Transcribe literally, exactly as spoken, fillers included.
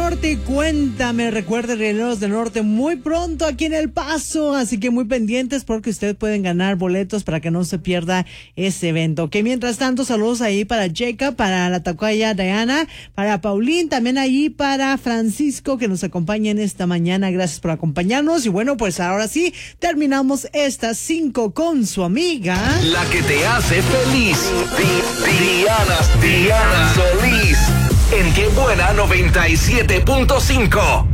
Norte, cuéntame, recuerde Rieleros del Norte muy pronto aquí en El Paso, así que muy pendientes porque ustedes pueden ganar boletos para que no se pierda ese evento. Que mientras tanto, saludos ahí para Jacob, para la tocaya Diana, para Paulín, también ahí para Francisco que nos acompaña en esta mañana. Gracias por acompañarnos y bueno, pues ahora sí, terminamos estas cinco con su amiga. La que te hace feliz. Diana, Diana Solís. En Qué Buena noventa y siete punto cinco.